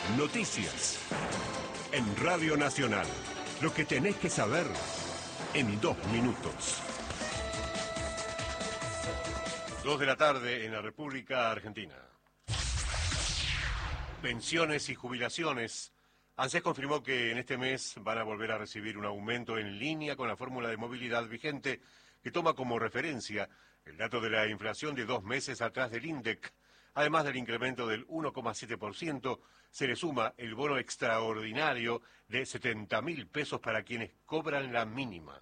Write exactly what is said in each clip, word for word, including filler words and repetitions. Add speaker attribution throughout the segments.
Speaker 1: Noticias. En Radio Nacional. Lo que tenés que saber en dos minutos. Dos de la tarde en la República Argentina. Pensiones y jubilaciones. ANSES confirmó que en este mes van a volver a recibir un aumento en línea con la fórmula de movilidad vigente que toma como referencia el dato de la inflación de dos meses atrás del INDEC. Además del incremento del uno coma siete por ciento, se le suma el bono extraordinario de setenta mil pesos para quienes cobran la mínima.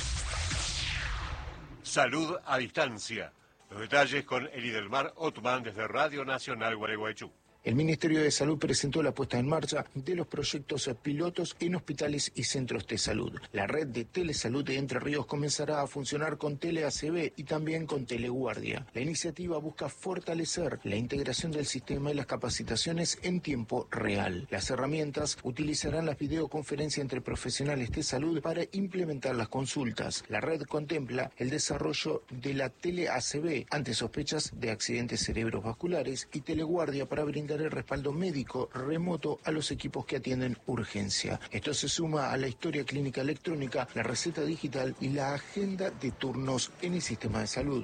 Speaker 1: Salud a distancia. Los detalles con Elidelmar Otman desde Radio Nacional Gualeguaychú.
Speaker 2: El Ministerio de Salud presentó la puesta en marcha de los proyectos pilotos en hospitales y centros de salud. La red de telesalud de Entre Ríos comenzará a funcionar con Tele-A C B y también con Teleguardia. La iniciativa busca fortalecer la integración del sistema y las capacitaciones en tiempo real. Las herramientas utilizarán las videoconferencias entre profesionales de salud para implementar las consultas. La red contempla el desarrollo de la Tele-A C B ante sospechas de accidentes cerebrovasculares y Teleguardia para brindar el respaldo médico remoto a los equipos que atienden urgencia. Esto se suma a la historia clínica electrónica, la receta digital y la agenda de turnos en el sistema de salud.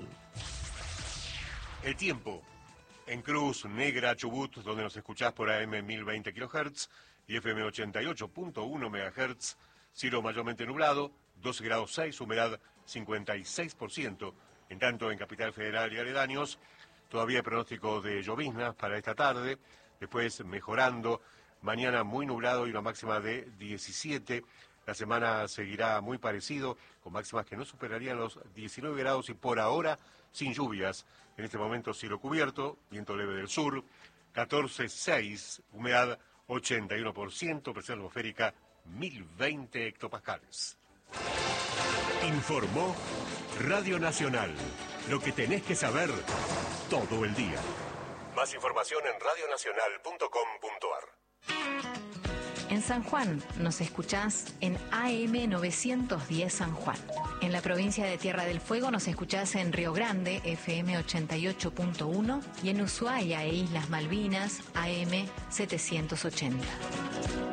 Speaker 1: El tiempo. En Cruz Negra, Chubut, donde nos escuchás por A M mil veinte kilohertz y F M ochenta y ocho punto uno megahertz, cielo mayormente nublado, doce grados seis, humedad cincuenta y seis por ciento. En tanto, en Capital Federal y aledaños, todavía hay pronóstico de lloviznas para esta tarde, después mejorando, mañana muy nublado y una máxima de diecisiete. La semana seguirá muy parecido, con máximas que no superarían los diecinueve grados y por ahora sin lluvias. En este momento cielo cubierto, viento leve del sur, catorce coma seis, humedad ochenta y uno por ciento, presión atmosférica mil veinte hectopascales. Informó Radio Nacional. Lo que tenés que saber todo el día. Más información en radio nacional punto com punto a r.
Speaker 3: En San Juan nos escuchás en A M novecientos diez San Juan. En la provincia de Tierra del Fuego nos escuchás en Río Grande, F M ochenta y ocho punto uno, y en Ushuaia e Islas Malvinas, A M setecientos ochenta.